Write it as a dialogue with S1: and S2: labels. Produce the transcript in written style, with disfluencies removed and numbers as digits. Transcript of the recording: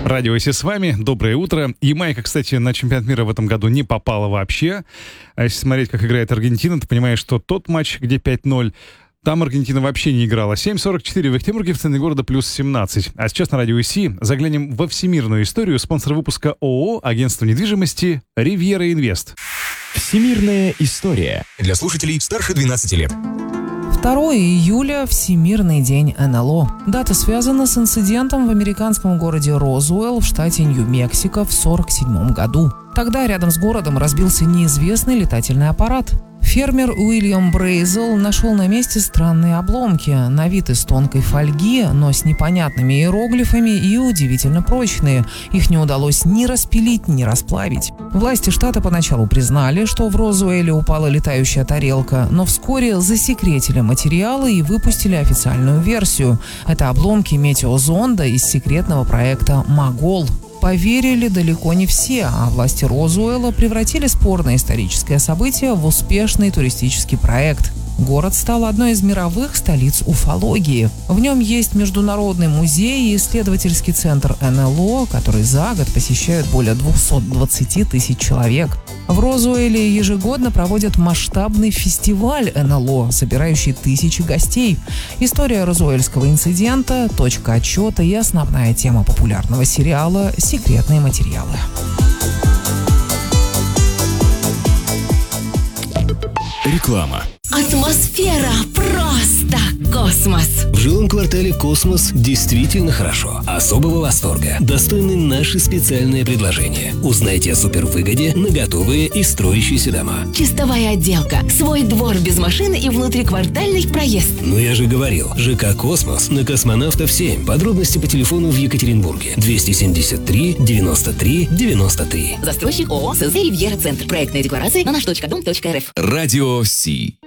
S1: Радио Си с вами. Доброе утро. Ямайка, кстати, на чемпионат мира в этом году не попала вообще. А если смотреть, как играет Аргентина, ты понимаешь, что тот матч, где 5-0, там Аргентина вообще не играла. 7:44 в Ихтембурге, в центре города плюс 17. А сейчас на Радио Си заглянем во всемирную историю. Спонсор выпуска ООО «Агентство недвижимости» «Ривьера Инвест».
S2: Всемирная история.
S3: Для слушателей старше 12 лет.
S4: 2 июля – Всемирный день НЛО. Дата связана с инцидентом в американском городе Розуэлл в штате Нью-Мексико в 1947 году. Тогда рядом с городом разбился неизвестный летательный аппарат. Фермер Уильям Брейзел нашел на месте странные обломки, на вид из тонкой фольги, но с непонятными иероглифами и удивительно прочные. Их не удалось ни распилить, ни расплавить. Власти штата поначалу признали, что в Розуэлле упала летающая тарелка, но вскоре засекретили материалы и выпустили официальную версию. Это обломки метеозонда из секретного проекта «Могол». Поверили далеко не все, а власти Розуэлла превратили спорное историческое событие в успешный туристический проект. Город стал одной из мировых столиц уфологии. В нем есть международный музей и исследовательский центр НЛО, который за год посещают более 220 тысяч человек. В Розуэлле ежегодно проводят масштабный фестиваль НЛО, собирающий тысячи гостей. История розуэльского инцидента, точка отсчета и основная тема популярного сериала «Секретные материалы».
S2: Реклама.
S5: Атмосфера просто космос.
S6: В жилом квартале «Космос» действительно хорошо. Особого восторга достойны наши специальные предложения. Узнайте о супервыгоде на готовые и строящиеся дома.
S5: Чистовая отделка, свой двор без машины и внутриквартальный проезд.
S6: Ну я же говорил, ЖК «Космос» на Космонавтов 7. Подробности по телефону в Екатеринбурге. 273 93 93.
S5: Застройщик ООО СЗ «Ривьера Центр». Проектная декларация на наш.дом.рф.
S2: Радио Си.